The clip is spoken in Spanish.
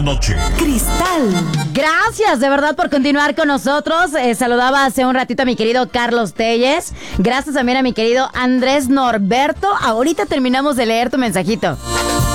Noche. Cristal. Gracias de verdad por continuar con nosotros. Saludaba hace un ratito a mi querido Carlos Telles. Gracias también a mi querido Andrés Norberto. Ahorita terminamos de leer tu mensajito.